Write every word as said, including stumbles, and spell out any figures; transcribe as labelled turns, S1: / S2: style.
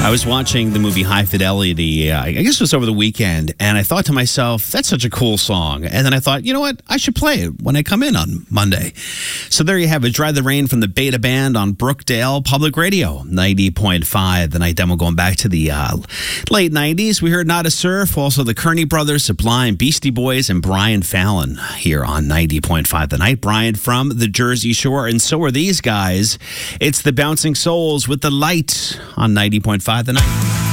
S1: I was watching the movie High Fidelity, uh, I guess it was over the weekend, and I thought to myself, that's such a cool song. And then I thought, you know what? I should play it when I come in on Monday. So there you have it. Drive the Rain from the Beta Band on Brookdale Public Radio, ninety point five. The night demo going back to the uh, late nineties. We heard Not a Surf, also the Kearney Brothers, Sublime, Beastie Boys, and Brian Fallon here on ninety point five The Night. Brian from the Jersey Shore, and so are these guys. It's the Bouncing Souls with The Light on ninety point five The Night.